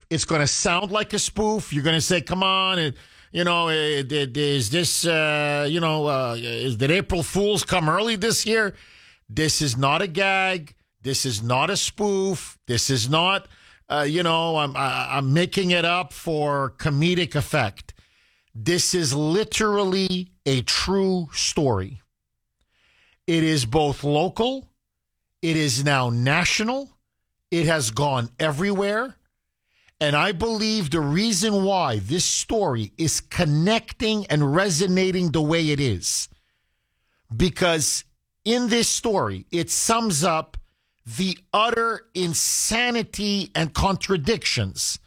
It's going to sound like a spoof. You're going to say, come on, is this, did April Fools come early this year? This is not a gag. This is not a spoof. This is not, I'm making it up for comedic effect. This is literally a true story. It is both local. It is now national. It has gone everywhere. And I believe the reason why this story is connecting and resonating the way it is, because in this story, it sums up the utter insanity and contradictions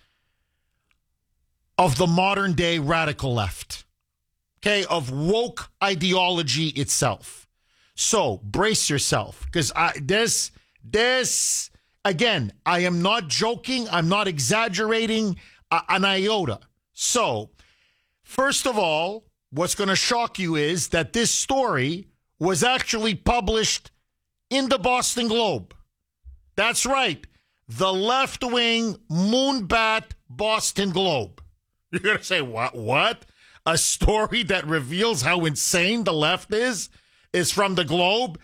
of the modern day radical left, okay, of woke ideology itself. So brace yourself, because this, again, I am not joking. I'm not exaggerating an iota. So, first of all, what's going to shock you is that this story was actually published in the Boston Globe. That's right. The left-wing Moonbat Boston Globe. You're going to say, what? A story that reveals how insane the left is from the Globe?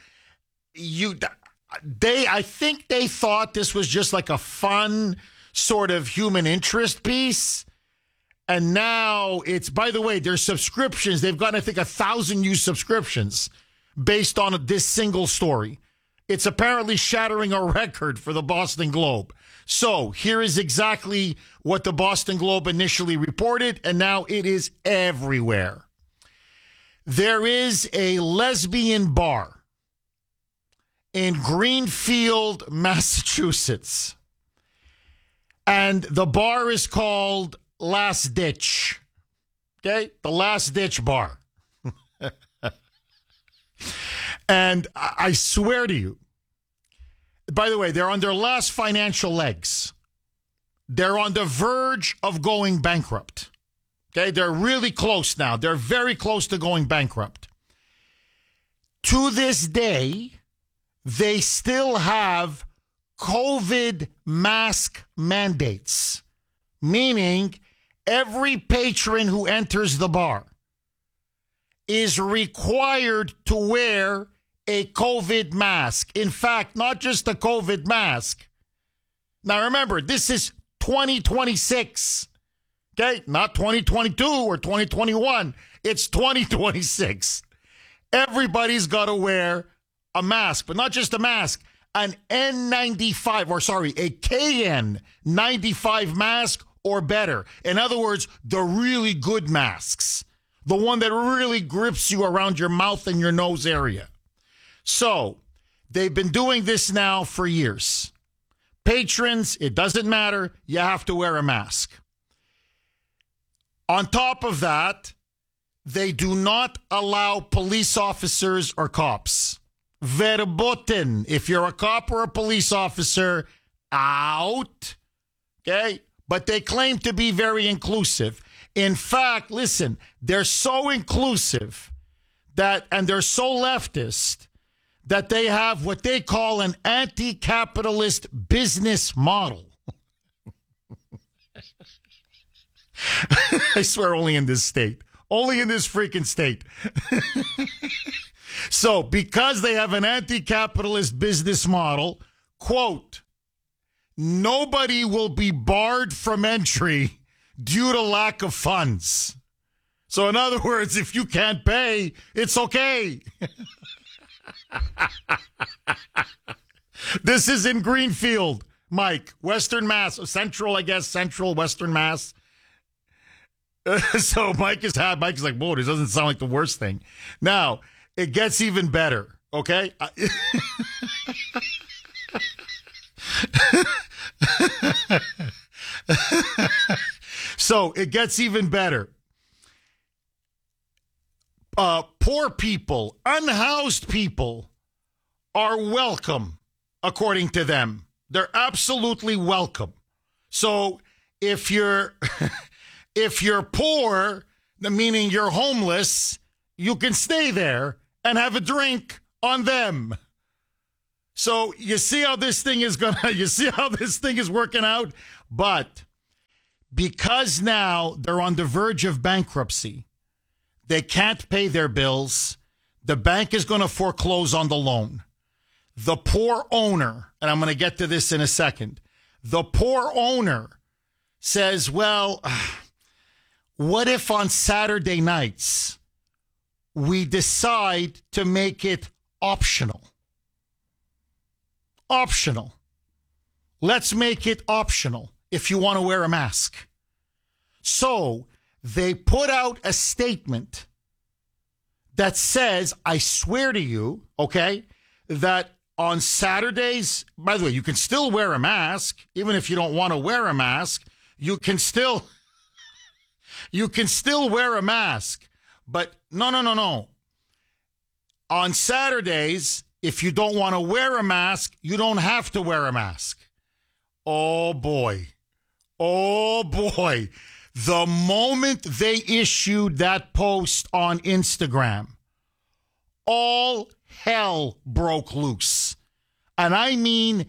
I think they thought this was just like a fun sort of human interest piece. And now it's, by the way, their subscriptions, they've gotten, I think, 1,000 new subscriptions based on this single story. It's apparently shattering a record for the Boston Globe. So here is exactly what the Boston Globe initially reported, and now it is everywhere. There is a lesbian bar in Greenfield, Massachusetts. And the bar is called Last Ditch. Okay? The Last Ditch Bar. And I swear to you, by the way, they're on their last financial legs. They're on the verge of going bankrupt. Okay? They're really close now. They're very close to going bankrupt. To this day, they still have COVID mask mandates, meaning every patron who enters the bar is required to wear a COVID mask. In fact, not just a COVID mask. Now remember, this is 2026, okay? Not 2022 or 2021. It's 2026. Everybody's got to wear a mask, but not just a mask, an N95, a KN95 mask or better. In other words, the really good masks, the one that really grips you around your mouth and your nose area. So they've been doing this now for years. Patrons, it doesn't matter, you have to wear a mask. On top of that, they do not allow police officers or cops. Verboten. If you're a cop or a police officer, out. Okay? But they claim to be very inclusive. In fact, listen, they're so inclusive and they're so leftist that they have what they call an anti-capitalist business model. I swear, only in this state. Only in this freaking state. So, because they have an anti-capitalist business model, quote, nobody will be barred from entry due to lack of funds. So, in other words, if you can't pay, it's okay. This is in Greenfield, Mike, Western Mass, Central, Western Mass. So Mike is like, whoa, this doesn't sound like the worst thing. Now, it gets even better, okay? So it gets even better. Poor people, unhoused people are welcome, according to them. They're absolutely welcome. So if you're poor, meaning you're homeless, you can stay there and have a drink on them. So you see how this thing is working out? But because now they're on the verge of bankruptcy. They can't pay their bills. The bank is going to foreclose on the loan. The poor owner, and I'm going to get to this in a second, the poor owner says, well, what if on Saturday nights we decide to make it optional? Optional. Let's make it optional if you want to wear a mask. So they put out a statement that says, I swear to you, okay, that on Saturdays, by the way, you can still wear a mask, even if you don't want to wear a mask, you can still wear a mask. But no. On Saturdays, if you don't want to wear a mask, you don't have to wear a mask. Oh boy. The moment they issued that post on Instagram, all hell broke loose. And I mean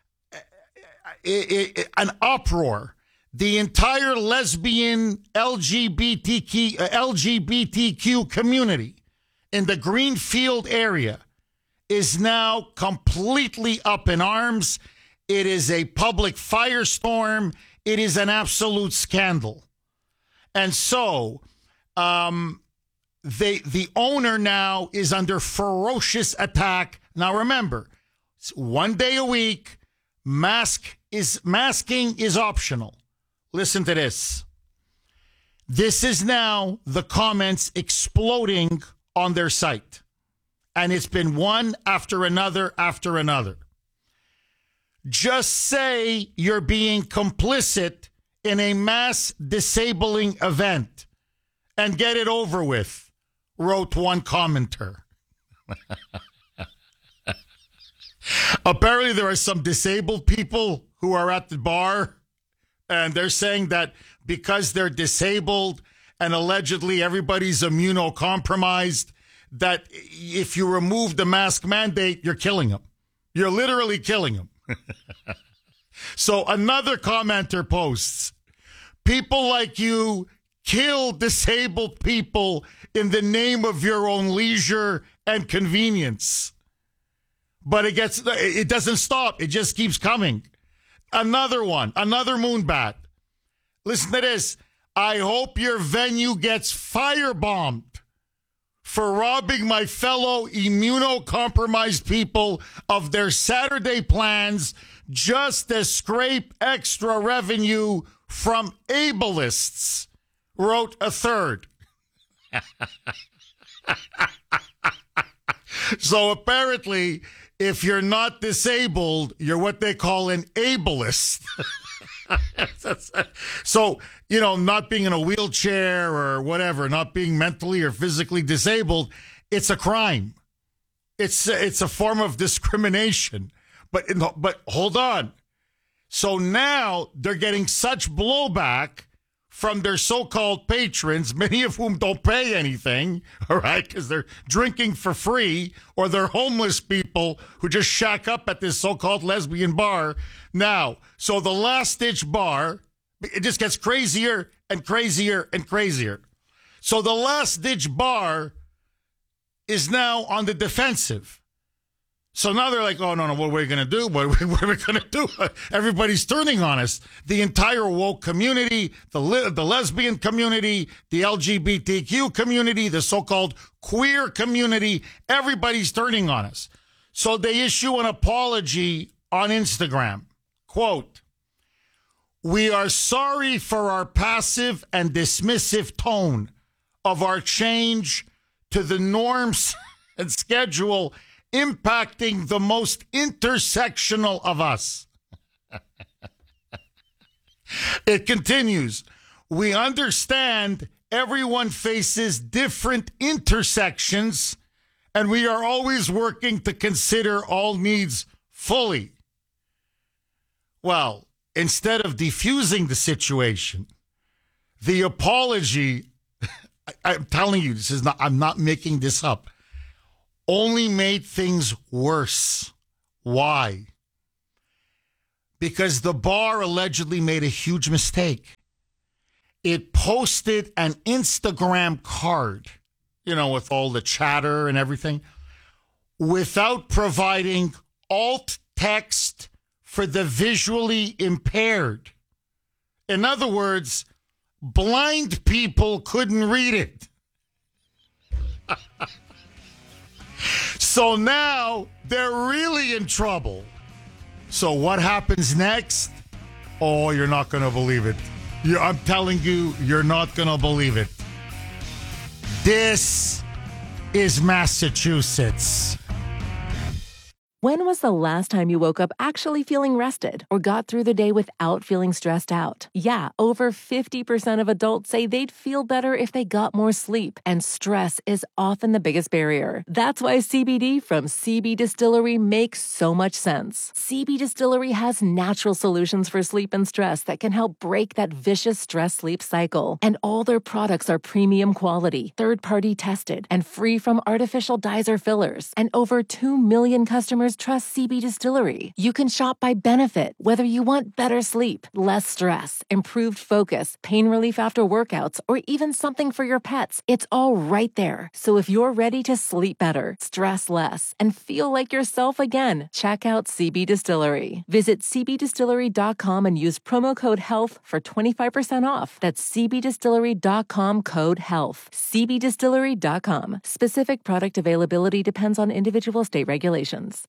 an uproar. The entire lesbian LGBTQ community in the Greenfield area is now completely up in arms. It is a public firestorm. It is an absolute scandal. And so the owner now is under ferocious attack. Now remember, it's 1 day a week. Masking is optional. Listen to this. This is now the comments exploding on their site. And it's been one after another after another. Just say you're being complicit in a mass disabling event and get it over with, wrote one commenter. Apparently there are some disabled people who are at the bar, and they're saying that because they're disabled and allegedly everybody's immunocompromised, that if you remove the mask mandate, you're killing them. You're literally killing them. So another commenter posts, people like you kill disabled people in the name of your own leisure and convenience. But it doesn't stop. It just keeps coming. Another one, another moonbat. Listen to this. I hope your venue gets firebombed for robbing my fellow immunocompromised people of their Saturday plans just to scrape extra revenue from ableists, wrote a third. So apparently, if you're not disabled, you're what they call an ableist. So, not being in a wheelchair or whatever, not being mentally or physically disabled, it's a crime. It's a form of discrimination. But hold on. So now they're getting such blowback from their so-called patrons, many of whom don't pay anything, all right, because they're drinking for free, or they're homeless people who just shack up at this so-called lesbian bar. Now, so the last-ditch bar, it just gets crazier and crazier and crazier. So the last-ditch bar is now on the defensive. So now they're like, oh, no, what are we going to do? What are we going to do? Everybody's turning on us. The entire woke community, the lesbian community, the LGBTQ community, the so-called queer community, everybody's turning on us. So they issue an apology on Instagram. Quote, we are sorry for our passive and dismissive tone of our change to the norms and schedule impacting the most intersectional of us. It continues. We understand everyone faces different intersections, and we are always working to consider all needs fully. Well, instead of defusing the situation, the apology, I'm telling you, I'm not making this up, only made things worse. Why? Because the bar allegedly made a huge mistake. it posted an Instagram card, with all the chatter and everything, without providing alt text for the visually impaired. In other words, blind people couldn't read it. So now they're really in trouble. So what happens next? Oh, you're not going to believe it. I'm telling you, you're not going to believe it. This is Massachusetts. When was the last time you woke up actually feeling rested or got through the day without feeling stressed out? Yeah, over 50% of adults say they'd feel better if they got more sleep, and stress is often the biggest barrier. That's why CBD from CB Distillery makes so much sense. CB Distillery has natural solutions for sleep and stress that can help break that vicious stress-sleep cycle. And all their products are premium quality, third-party tested, and free from artificial dyes or fillers. And over 2 million customers trust CB Distillery. You can shop by benefit, whether you want better sleep, less stress, improved focus, pain relief after workouts, or even something for your pets. It's all right there. So if you're ready to sleep better, stress less, and feel like yourself again, check out CB Distillery. Visit cbdistillery.com and use promo code HEALTH for 25% off. That's cbdistillery.com, code HEALTH. cbdistillery.com. Specific product availability depends on individual state regulations.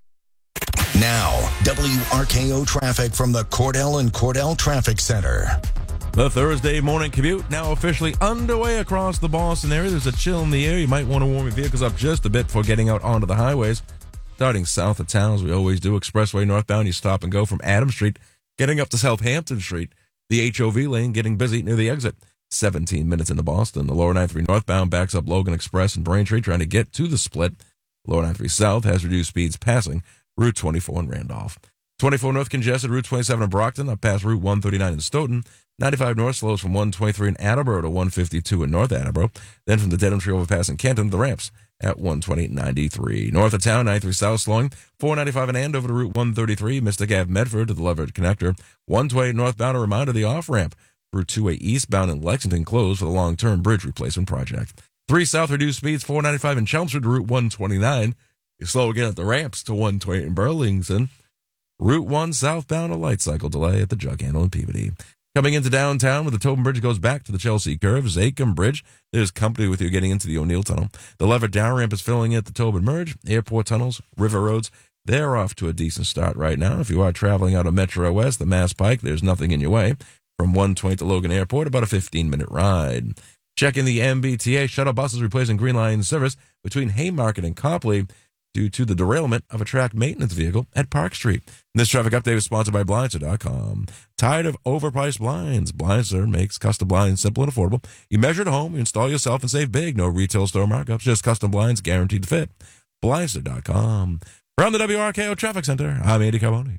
Now, WRKO traffic from the Cordell and Cordell Traffic Center. The Thursday morning commute now officially underway across the Boston area. There's a chill in the air. You might want to warm your vehicles up just a bit before getting out onto the highways. Starting south of town, as we always do, expressway northbound, you stop and go from Adams Street, getting up to Southampton Street. The HOV lane getting busy near the exit. 17 minutes into Boston. The lower 93 northbound backs up Logan Express and Braintree trying to get to the split. Lower 93 south has reduced speeds passing Route 24 in Randolph. 24 north congested, Route 27 in Brockton, up past Route 139 in Stoughton. 95 north slows from 123 in Attleboro to 152 in North Attleboro. Then from the Dedham Tree overpass in Canton to the ramps at 120-93. North of town, 93 south slowing. 495 in Andover to Route 133. Mystic Ave Medford to the Leverett Connector. 128 northbound, a reminder of the off-ramp. Route 2A eastbound in Lexington closed for the long-term bridge replacement project. 3 south reduced speeds, 495 in Chelmsford to Route 129. You slow again at the ramps to 120 in Burlington. Route 1 southbound, a light cycle delay at the Jug Handle in Peabody. Coming into downtown, where the Tobin Bridge goes back to the Chelsea Curve, Zachem Bridge. There's company with you getting into the O'Neill Tunnel. The Leverett down ramp is filling at the Tobin Merge. Airport tunnels, river roads, they're off to a decent start right now. If you are traveling out of Metro West, the Mass Pike, there's nothing in your way. From 120 to Logan Airport, about a 15-minute ride. Checking the MBTA, shuttle buses replacing Green Line service between Haymarket and Copley due to the derailment of a track maintenance vehicle at Park Street. And this traffic update is sponsored by Blindster.com. Tired of overpriced blinds? Blindster makes custom blinds simple and affordable. You measure at home, you install yourself, and save big. No retail store markups, just custom blinds guaranteed to fit. Blindster.com. From the WRKO Traffic Center, I'm Andy Carboni.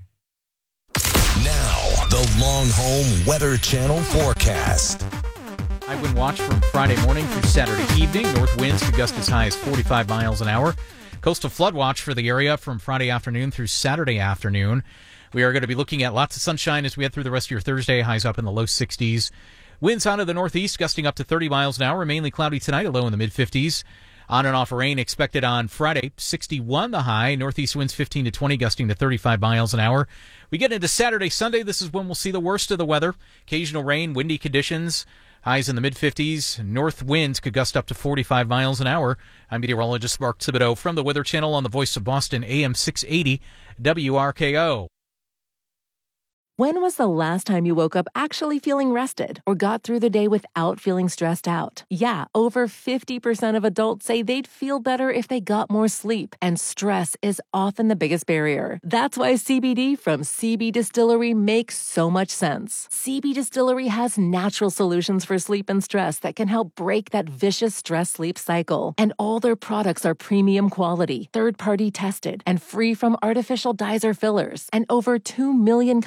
Now, the Long Home Weather Channel forecast. High wind watch from Friday morning through Saturday evening. North winds could gust as high as 45 miles an hour. Coastal flood watch for the area from Friday afternoon through Saturday afternoon. We are going to be looking at lots of sunshine as we head through the rest of your Thursday. Highs up in the low 60s. Winds out of the northeast gusting up to 30 miles an hour. Mainly cloudy tonight, a low in the mid-50s. On and off rain expected on Friday. 61 the high. Northeast winds 15 to 20, gusting to 35 miles an hour. We get into Saturday, Sunday. This is when we'll see the worst of the weather. Occasional rain, windy conditions. Highs in the mid-50s. North winds could gust up to 45 miles an hour. I'm meteorologist Mark Thibodeau from the Weather Channel on the Voice of Boston, AM 680 WRKO. When was the last time you woke up actually feeling rested or got through the day without feeling stressed out? Yeah, over 50% of adults say they'd feel better if they got more sleep, and stress is often the biggest barrier. That's why CBD from CB Distillery makes so much sense. CB Distillery has natural solutions for sleep and stress that can help break that vicious stress-sleep cycle. And all their products are premium quality, third-party tested, and free from artificial dyes or fillers. And over 2 million customers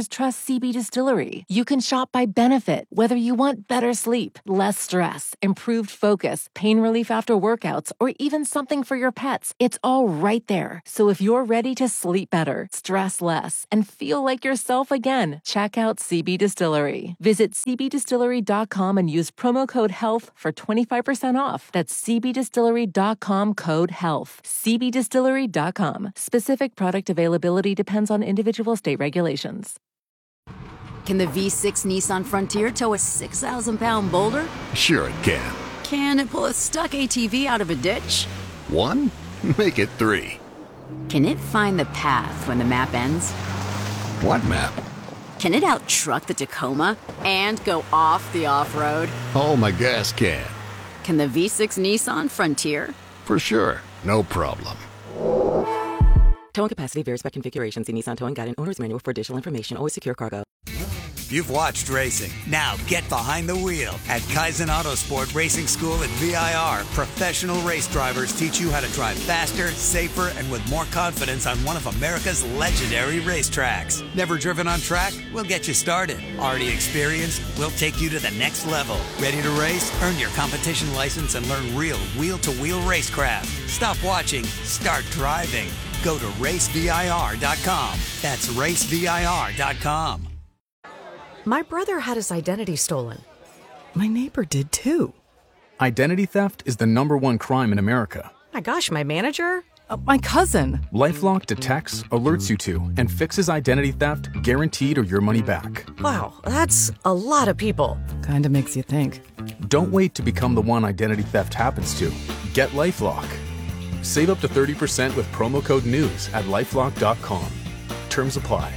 customers trust CB Distillery. You can shop by benefit, whether you want better sleep, less stress, improved focus, pain relief after workouts, or even something for your pets. It's all right there. So if you're ready to sleep better, stress less, and feel like yourself again, check out CB Distillery. Visit cbdistillery.com and use promo code HEALTH for 25% off. That's cbdistillery.com, code HEALTH. cbdistillery.com. Specific product availability depends on individual state regulations. Can the V6 Nissan Frontier tow a 6,000-pound boulder? Sure it can. Can it pull a stuck ATV out of a ditch? 1? Make it 3. Can it find the path when the map ends? What map? Can it out-truck the Tacoma and go off the off-road? Oh, my gas can. Can the V6 Nissan Frontier? For sure. No problem. Towing capacity varies by configuration. See Nissan Towing Guide and Owner's Manual for additional information. Always secure cargo. You've watched racing. Now get behind the wheel. At Kaizen Autosport Racing School at VIR, professional race drivers teach you how to drive faster, safer, and with more confidence on one of America's legendary racetracks. Never driven on track? We'll get you started. Already experienced? We'll take you to the next level. Ready to race? Earn your competition license and learn real wheel-to-wheel racecraft. Stop watching. Start driving. Go to racevir.com. That's racevir.com. My brother had his identity stolen. My neighbor did too. Identity theft is the #1 crime in America. My gosh, my manager? My cousin. LifeLock detects, alerts you to, and fixes identity theft guaranteed or your money back. Wow, that's a lot of people. Kinda makes you think. Don't wait to become the one identity theft happens to. Get LifeLock. Save up to 30% with promo code NEWS at LifeLock.com. Terms apply.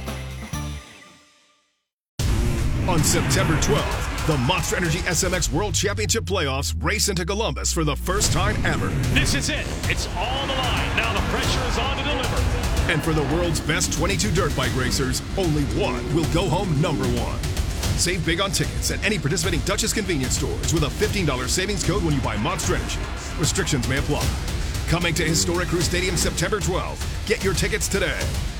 On September 12th, the Monster Energy SMX World Championship Playoffs race into Columbus for the first time ever. This is it. It's all on the line. Now the pressure is on to deliver. And for the world's best 22 dirt bike racers, only one will go home #1. Save big on tickets at any participating Duchess convenience stores with a $15 savings code when you buy Monster Energy. Restrictions may apply. Coming to Historic Crew Stadium September 12th. Get your tickets today.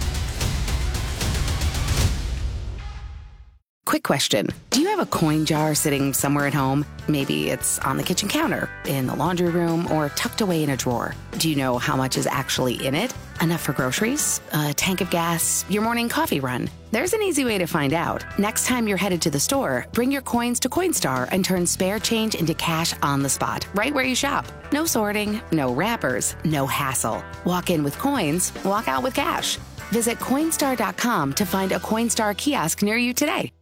Quick question. Do you have a coin jar sitting somewhere at home? Maybe it's on the kitchen counter, in the laundry room, or tucked away in a drawer. Do you know how much is actually in it? Enough for groceries, a tank of gas, your morning coffee run? There's an easy way to find out. Next time you're headed to the store, bring your coins to Coinstar and turn spare change into cash on the spot, right where you shop. No sorting, no wrappers, no hassle. Walk in with coins, walk out with cash. Visit Coinstar.com to find a Coinstar kiosk near you today.